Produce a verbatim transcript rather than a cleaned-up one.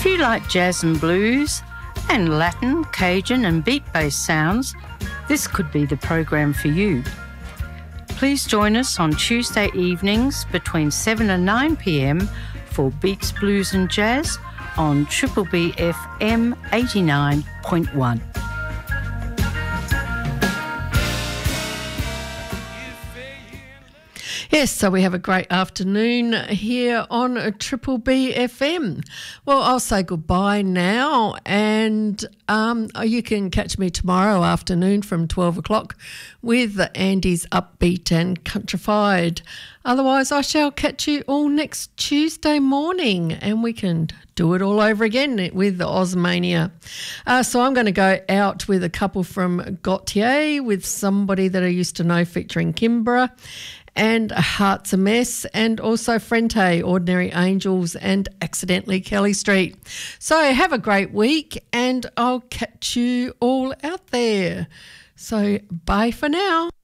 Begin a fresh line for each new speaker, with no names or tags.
you like jazz and blues and Latin, Cajun and beat-based sounds, this could be the program for you. Please join us on Tuesday evenings between seven and nine p m for Beats, Blues and Jazz on Triple B F M eighty-nine point one.
Yes, so we have a great afternoon here on Triple B F M. Well, I'll say goodbye now, and um, you can catch me tomorrow afternoon from twelve o'clock with Andy's Upbeat and Countrified. Otherwise, I shall catch you all next Tuesday morning, and we can do it all over again with the Osmania. Uh, so I'm going to go out with a couple from Gautier, with Somebody That I Used to Know featuring Kimbra, and Heart's a Mess, and also Frente, Ordinary Angels, and Accidentally Kelly Street. So have a great week, and I'll catch you all out there. So bye for now.